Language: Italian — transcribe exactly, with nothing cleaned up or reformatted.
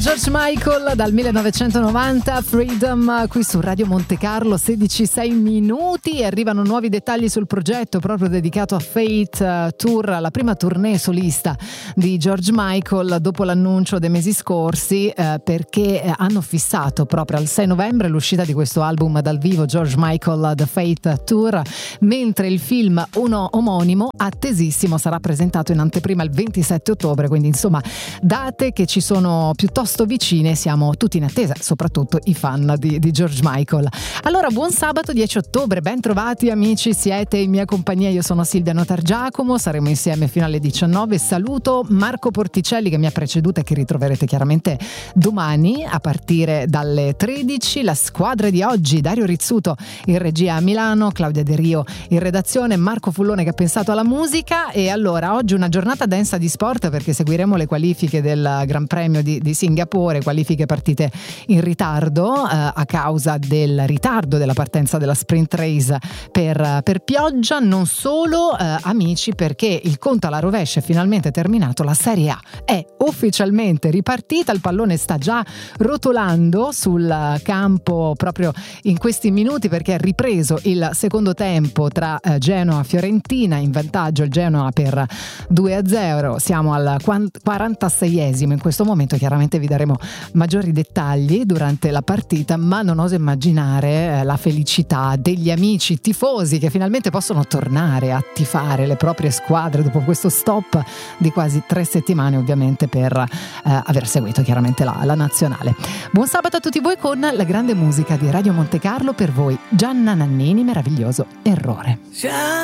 George Michael dal millenovecentonovanta, Freedom, qui su Radio Monte Carlo, sedici e sei minuti. Arrivano nuovi dettagli sul progetto proprio dedicato a Fate Tour, la prima tournée solista di George Michael dopo l'annuncio dei mesi scorsi, eh, perché hanno fissato proprio al sei novembre l'uscita di questo album dal vivo, George Michael The Fate Tour, mentre il film uno omonimo, attesissimo, sarà presentato in anteprima il ventisette ottobre, quindi insomma date che ci sono piuttosto vicine, siamo tutti in attesa, soprattutto i fan di, di George Michael. Allora, buon sabato dieci ottobre, ben trovati amici, siete in mia compagnia, io sono Silvia Notargiacomo, saremo insieme fino alle diciannove. Saluto Marco Porticelli che mi ha preceduto e che ritroverete chiaramente domani a partire dalle tredici. La squadra di oggi: Dario Rizzuto in regia a Milano, Claudia De Rio in redazione, Marco Fullone che ha pensato alla musica. E allora, oggi una giornata densa di sport perché seguiremo le qualifiche del Gran Premio di, di Singapore, qualifiche partite in ritardo eh, a causa del ritardo della partenza della sprint race per, per pioggia. Non solo eh, amici, perché il conto alla rovescia è finalmente terminato, la Serie A è ufficialmente ripartita, il pallone sta già rotolando sul campo proprio in questi minuti perché è ripreso il secondo tempo tra eh, Genoa e Fiorentina, in vantaggio il Genoa per due a zero, siamo al quarantaseiesimo in questo momento. Chiaramente vi daremo maggiori dettagli durante la partita, ma non oso immaginare la felicità degli amici tifosi che finalmente possono tornare a tifare le proprie squadre dopo questo stop di quasi tre settimane, ovviamente per eh, aver seguito chiaramente la, la nazionale. Buon sabato a tutti voi con la grande musica di Radio Monte Carlo, per voi Gianna Nannini, Meraviglioso Errore.